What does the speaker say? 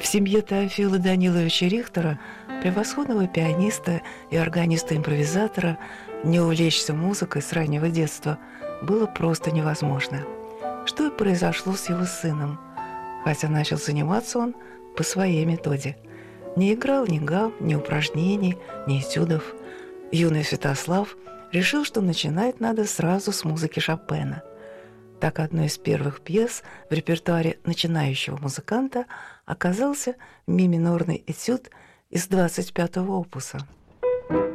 В семье Теофила Даниловича Рихтера, превосходного пианиста и органиста-импровизатора, не увлечься музыкой с раннего детства было просто невозможно. Что и произошло с его сыном, хотя начал заниматься он по своей методе. Не играл ни гамм, ни упражнений, ни этюдов. Юный Святослав решил, что начинать надо сразу с музыки Шопена. Так одной из первых пьес в репертуаре начинающего музыканта оказался ми минорный этюд из 25-го опуса.